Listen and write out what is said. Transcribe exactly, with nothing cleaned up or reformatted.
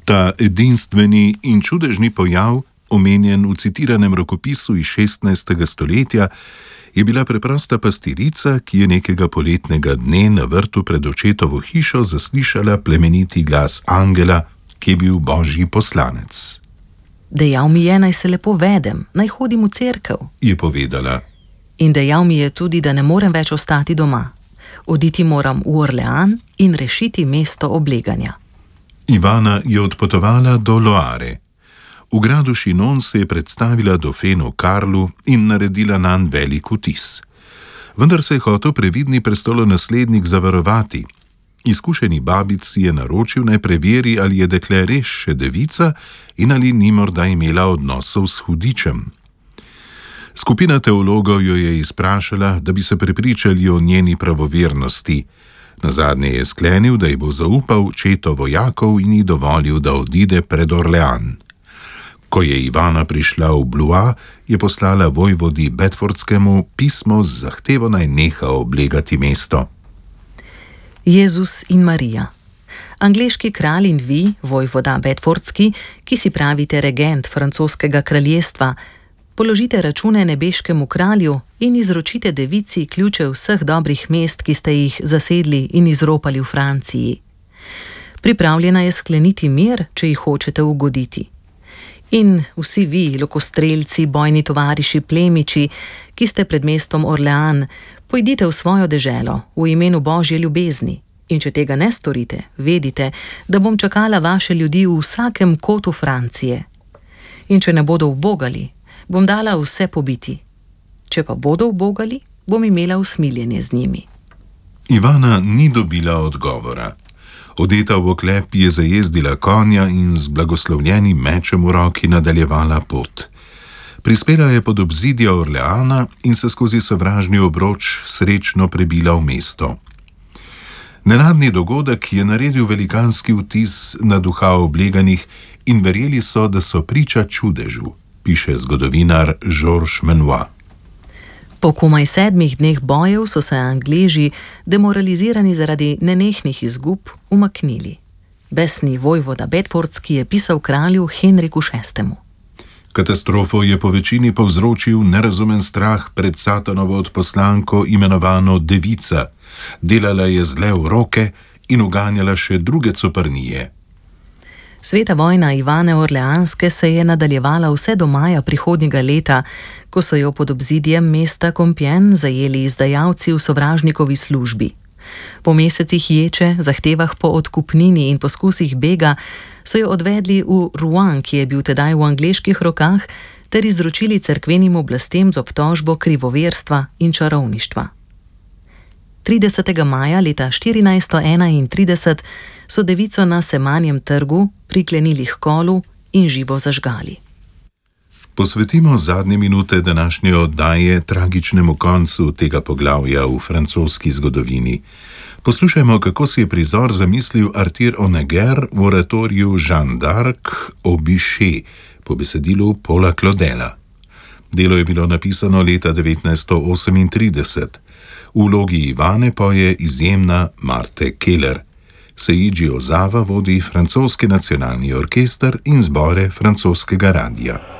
Ta edinstveni in čudežni pojav, omenjen v citiranem rokopisu iz šestnajstega stoletja, je bila preprosta pastirica, ki je nekega poletnega dne na vrtu pred očetovo hišo zaslišala plemeniti glas angela, ki je bil božji poslanec. Dejal mi je, naj se lepo vedem, naj hodim v cerkev, je povedala. In dejal mi je tudi, da ne morem več ostati doma. Oditi moram v Orlean in rešiti mesto obleganja. Ivana je odpotovala do Loare. V gradu Chinon se je predstavila dofenu Karlu in naredila nanj velik vtis. Vendar se je hotel previdni prestolonaslednik zavarovati. Izkušeni babici je naročil, naj preveri, ali je dekle res še devica in ali ni morda imela odnosov s hudičem. Skupina teologov jo je izprašala, da bi se prepričali o njeni pravovernosti. Nazadnje je sklenil, da ji bo zaupal četo vojakov in ji dovolil, da odide pred Orlean. Ko je Ivana prišla v Blois, je poslala vojvodi Bedfordskemu pismo z zahtevo, naj neha oblegati mesto. Jezus in Marija. Angleški kralj in vi, vojvoda Bedfordski, ki si pravite regent francoskega kraljestva, položite račune nebeškemu kralju in izročite devici ključe vseh dobrih mest, ki ste jih zasedli in izropali v Franciji. Pripravljena je skleniti mir, če ji hočete ugoditi. In vsi vi, lokostrelci, bojni tovariši, plemiči, ki ste pred mestom Orlean, pojdite v svojo deželo v imenu Božje ljubezni. In če tega ne storite, vedite, da bom čakala vaše ljudi v vsakem kotu Francije. In če ne bodo ubogali, bom dala vse pobiti. Če pa bodo ubogali, bom imela usmiljenje z njimi. Ivana ni dobila odgovora. Odeta v oklep je zajezdila konja in z blagoslovljenim mečem v roki nadaljevala pot. Prispela je pod obzidje Orleana in se skozi sovražni obroč srečno prebila v mesto. Nenadni dogodek je naredil velikanski vtis na duha obleganih in verjeli so, da so priča čudežu, piše zgodovinar Georges Menoir. Po komaj sedmih dneh bojev so se Angleži, demoralizirani zaradi nenehnih izgub, umaknili. Besni vojvoda Bedfordski je pisal kralju Henriku šestemu. Katastrofo je po večini povzročil nerazumen strah pred satanovo odposlanko imenovano devica. Delala je zle v roke in uganjala še druge coprnije. Sveta vojna Ivane Orleanske se je nadaljevala vse do maja prihodnjega leta, ko so jo pod obzidjem mesta Compiègne zajeli izdajalci v sovražnikovi službi. Po mesecih ječe, zahtevah po odkupnini in poskusih bega so jo odvedli v Rouen, ki je bil tedaj v angleških rokah, ter izročili cerkvenim oblastem z obtožbo krivoverstva in čarovništva. tridesetega maja leta štirinajststo enaintrideset so devico na Semanjem trgu priklenili h kolu in živo zažgali. Posvetimo zadnje minute današnje oddaje tragičnemu koncu tega poglavja v francoski zgodovini. Poslušajmo, kako si je prizor zamislil Arthur Honegger v oratoriju Jeanne d'Arc au Bûcher po besedilu Paula Claudela. Delo je bilo napisano leta devetnajststo osemintrideset. V vlogi Ivane poje izjemna Marthe Keller. Seiji Ozawa vodi francoski nacionalni orkester in zbore francoskega radia.